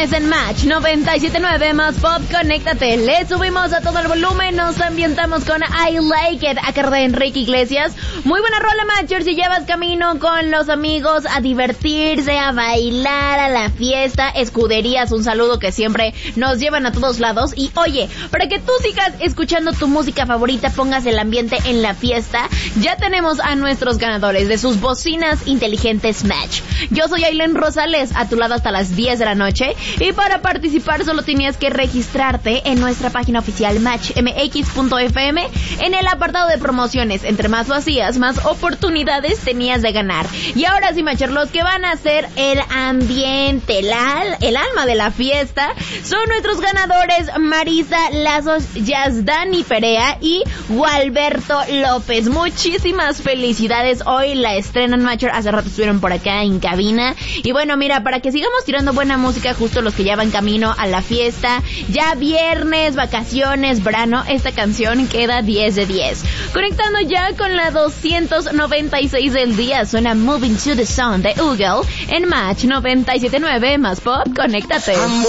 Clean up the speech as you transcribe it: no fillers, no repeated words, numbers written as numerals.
viernes en Match 97.9 más Pop, conéctate. Le subimos a todo el volumen, nos ambientamos con I Like It a cargo de Enrique Iglesias. Muy buena rola, Matcher, si llevas camino con los amigos a divertirse, a bailar, a la fiesta. Escuderías, un saludo que siempre nos llevan a todos lados. Y oye, para que tú sigas escuchando tu música favorita, pongas el ambiente en la fiesta, ya tenemos a nuestros ganadores de sus bocinas inteligentes Match. Yo soy Aileen Rosales, a tu lado hasta las 10 de la noche, y para participar solo tenías que registrarte en nuestra página oficial matchmx.fm en el apartado de promociones. Entre más lo hacías, más oportunidades tenías de ganar. Y ahora sí, Matcher, los que van a ser el ambiente, el alma de la fiesta, son nuestros ganadores Marisa Lazos, Yazdani Perea y Gualberto López. Muchísimas felicidades, hoy la estrenan, Matcher, hace rato estuvieron por acá en cabina. Y bueno, mira, para que sigamos tirando buena música, justo los que ya van camino a la fiesta, ya viernes, vacaciones, verano, esta canción queda 10 de 10. Conectando ya con la 296 del día, suena Moving to the Sun de Google en Match 97.9 más Pop, conéctate.